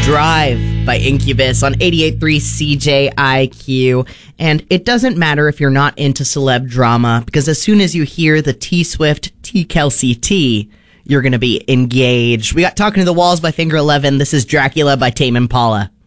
Drive by Incubus on 88.3 CJIQ. And it doesn't matter if you're not into celeb drama, because as soon as you hear the T Swift T Kelsey T, you're going to be engaged. We got Talking to the Walls by Finger 11. This is Dracula by Tame Impala.